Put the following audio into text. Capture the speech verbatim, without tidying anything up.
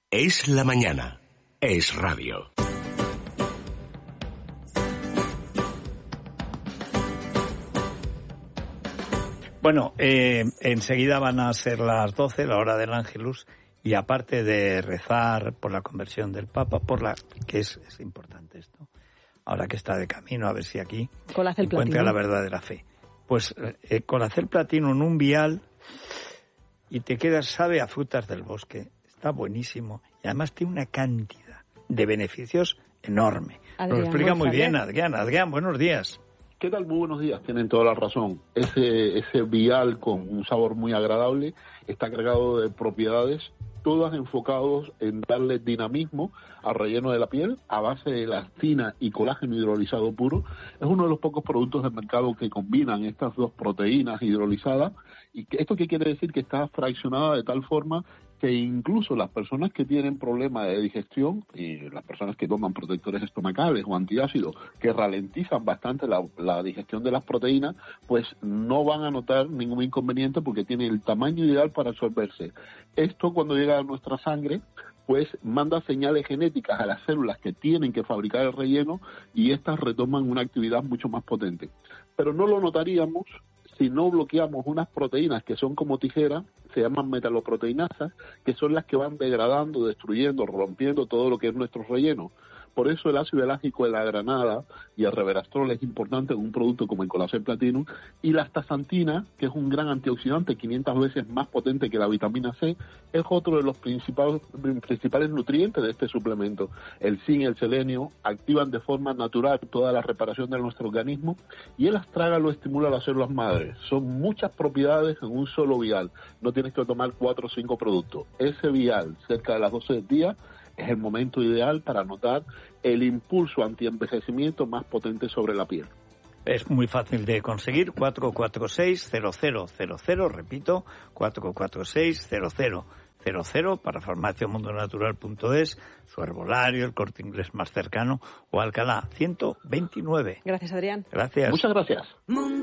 Es la mañana. Es radio. Bueno, eh, enseguida van a ser las doce, la hora del Ángelus, y aparte de rezar por la conversión del Papa, por la que es, es importante esto, ahora que está de camino, a ver si aquí Colacel encuentra Platino. la verdadera fe. Pues eh, Colacel Platino en un vial y te quedas, sabe a frutas del bosque, está buenísimo y además tiene una cantidad de beneficios enorme. Adrián, Lo explica muy González. bien Adrián. Adrián, buenos días. ¿Qué tal? Muy buenos días. Tienen toda la razón. Ese, ese vial con un sabor muy agradable está cargado de propiedades, todas enfocados en darle dinamismo al relleno de la piel a base de elastina y colágeno hidrolizado puro. Es uno de los pocos productos del mercado que combinan estas dos proteínas hidrolizadas. ¿Y que esto qué quiere decir? Que está fraccionada de tal forma que incluso las personas que tienen problemas de digestión y las personas que toman protectores estomacales o antiácidos que ralentizan bastante la, la digestión de las proteínas, pues no van a notar ningún inconveniente porque tiene el tamaño ideal para absorberse. Esto, cuando llega a nuestra sangre, pues manda señales genéticas a las células que tienen que fabricar el relleno y estas retoman una actividad mucho más potente. Pero no lo notaríamos si no bloqueamos unas proteínas que son como tijeras, se llaman metaloproteinasas, que son las que van degradando, destruyendo, rompiendo todo lo que es nuestro relleno. Por eso el ácido elágico de la granada y el resveratrol es importante en un producto como el Colacel Platinum, y la astaxantina, que es un gran antioxidante, quinientas veces más potente que la vitamina C, es otro de los principales, principales nutrientes de este suplemento. El zinc y el selenio activan de forma natural toda la reparación de nuestro organismo y el astrágalo estimula las células madres. Son muchas propiedades en un solo vial. No tienes que tomar cuatro o cinco productos. Ese vial, cerca de las doce del día, es el momento ideal para notar el impulso antienvejecimiento más potente sobre la piel. Es muy fácil de conseguir, cuatro cuatro seis cero cero cero cero, repito, cuatro cuatro seis cero cero cero cero para farmacia mundo natural punto es, su herbolario, el Corte Inglés más cercano o Alcalá ciento veintinueve. Gracias, Adrián. Gracias. Muchas gracias.